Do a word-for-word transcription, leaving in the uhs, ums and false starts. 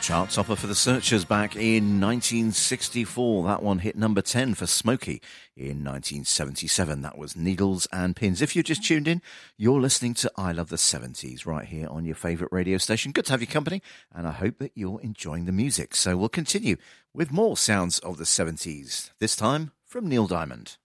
Chart topper for the Searchers back in nineteen sixty-four. That one hit number ten for Smokey in nineteen seventy-seven. That was Needles and Pins. If you just tuned in, you're listening to I Love the seventies right here on your favourite radio station. Good to have your company, and I hope that you're enjoying the music. So we'll continue with more sounds of the seventies, this time from Neil Diamond.